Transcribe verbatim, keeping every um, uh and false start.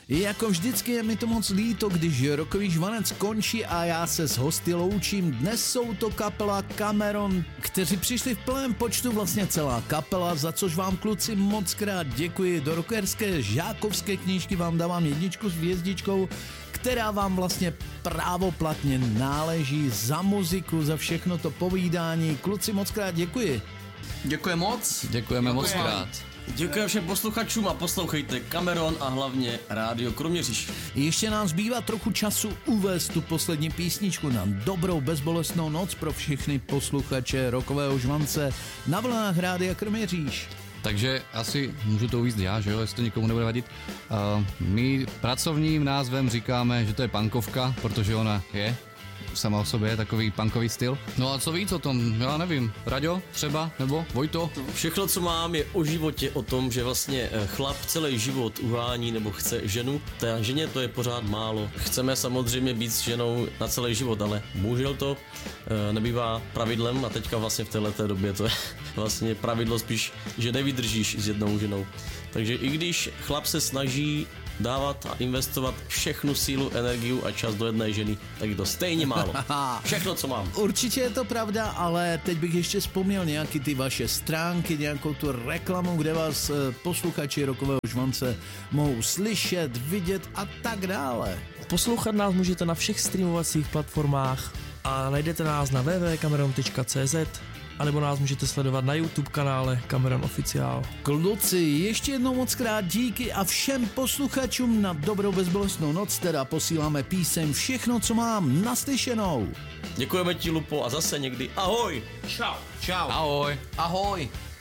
Jako vždycky je mi to moc líto, když rokový žvanec končí a já se s hosty loučím. Dnes jsou to kapela Cameron, kteří přišli v plném počtu, vlastně celá kapela, za což vám kluci moc krát děkuji. Do rockerské žákovské knížky vám dávám jedničku s hvězdičkou, která vám vlastně právoplatně náleží za muziku, za všechno to povídání. Kluci moc krát děkuji. Děkuji moc. Děkujeme moc krát. Děkuji všem posluchačům a poslouchejte Cameron a hlavně Rádio Kroměříž. Ještě nám zbývá trochu času uvést tu poslední písničku na dobrou bezbolestnou noc pro všechny posluchače rockového žvance na vlnách Rádia Kroměříž. Takže asi můžu to uvíct já, že jo, jestli to nikomu nebude vadit. Uh, my pracovním názvem říkáme, že to je punkovka, protože ona je sama o sobě takový punkový styl. No a co víc o tom? Já nevím. Raďo třeba? Nebo Vojto? Všechno, co mám, je o životě, o tom, že vlastně chlap celý život uhání nebo chce ženu. Té ženě to je pořád málo. Chceme samozřejmě být s ženou na celý život, ale bohužel to nebývá pravidlem a teďka vlastně v této době to je vlastně pravidlo spíš, že nevydržíš s jednou ženou. Takže i když chlap se snaží dávat a investovat všechnu sílu, energiu a čas do jedné ženy, tak je to stejně málo. Všechno, co mám. Určitě je to pravda, ale teď bych ještě vzpomněl nějaký ty vaše stránky, nějakou tu reklamu, kde vás posluchači rockového žvance mohou slyšet, vidět a tak dále. Poslouchat nás můžete na všech streamovacích platformách a najdete nás na w w w tečka cameron tečka c z anebo nás můžete sledovat na YouTube kanále Cameron Oficiál. Kluci, ještě jednou moc krát díky a všem posluchačům na dobrou bezbolestnou noc teda posíláme píseň Všechno, co mám, naslyšenou. Děkujeme ti, Lupo, a zase někdy ahoj. Čau. Čau. Ahoj. Ahoj.